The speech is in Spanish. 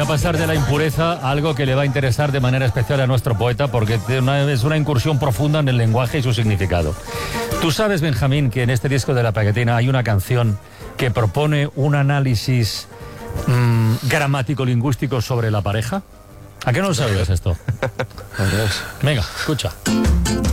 a pasar de la impureza a algo que le va a interesar de manera especial a nuestro poeta, porque es una incursión profunda en el lenguaje y su significado. Tú sabes, Benjamín, que en este disco de La Pegatina hay una canción que propone un análisis gramático-lingüístico sobre la pareja. ¿A qué no lo sabías esto? Venga, escucha.